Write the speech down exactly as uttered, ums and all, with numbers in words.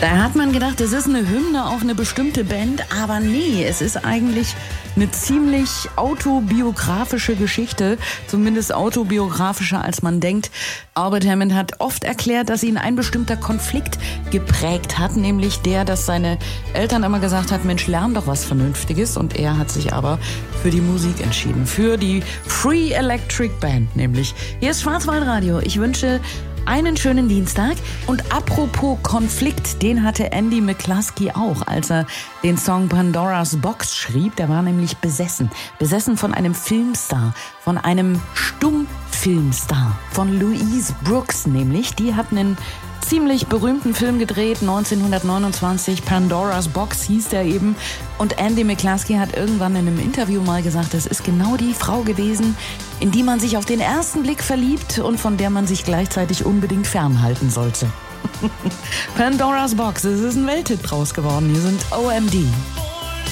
Da hat man gedacht, es ist eine Hymne auf eine bestimmte Band, aber nee, es ist eigentlich eine ziemlich autobiografische Geschichte, zumindest autobiografischer als man denkt. Albert Hammond hat oft erklärt, dass ihn ein bestimmter Konflikt geprägt hat, nämlich der, dass seine Eltern immer gesagt hat, Mensch, lern doch was Vernünftiges, und er hat sich aber für die Musik entschieden, für die Free Electric Band nämlich. Hier ist Schwarzwaldradio. Ich wünsche einen schönen Dienstag. Und apropos Konflikt, den hatte Andy McCluskey auch, als er den Song Pandora's Box schrieb. Der war nämlich besessen. Besessen von einem Filmstar, von einem Stummfilmstar, von Louise Brooks nämlich. Die hat einen ziemlich berühmten Film gedreht, neunzehnhundertneunundzwanzig, Pandora's Box hieß der eben. Und Andy McCluskey hat irgendwann in einem Interview mal gesagt, das ist genau die Frau gewesen, in die man sich auf den ersten Blick verliebt und von der man sich gleichzeitig unbedingt fernhalten sollte. Pandora's Box, es ist ein Welthit draus geworden. Hier sind O M D.